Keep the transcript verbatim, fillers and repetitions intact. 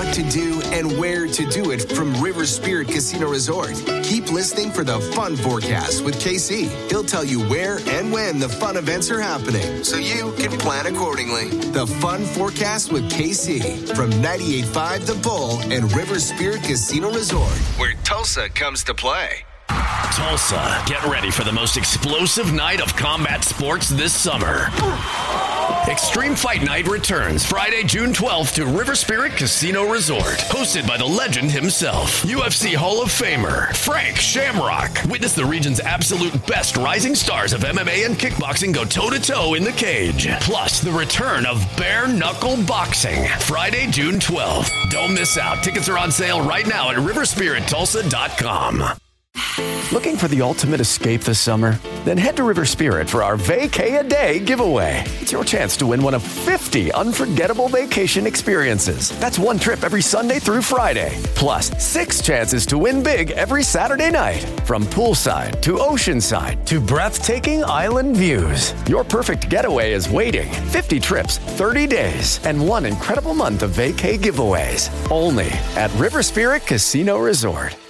what to do and where to do it from River Spirit Casino Resort. Keep listening for the Fun Forecast with K C. He'll tell you where and when the fun events are happening, so you can plan accordingly. The Fun Forecast with K C from ninety-eight point five The Bull and River Spirit Casino Resort, where Tulsa comes to play. Tulsa, get ready for the most explosive night of combat sports this summer. Extreme Fight Night returns Friday, June twelfth to River Spirit Casino Resort. Hosted by the legend himself, U F C Hall of Famer Frank Shamrock. Witness the region's absolute best rising stars of M M A and kickboxing go toe-to-toe in the cage. Plus, the return of bare knuckle boxing. Friday, June twelfth. Don't miss out. Tickets are on sale right now at river spirit tulsa dot com. Looking for the ultimate escape this summer? Then head to River Spirit for our Vacay-A-Day giveaway. It's your chance to win one of fifty unforgettable vacation experiences. That's one trip every Sunday through Friday. Plus, six chances to win big every Saturday night. From poolside to oceanside to breathtaking island views. Your perfect getaway is waiting. fifty trips, thirty days, and one incredible month of vacay giveaways. Only at River Spirit Casino Resort.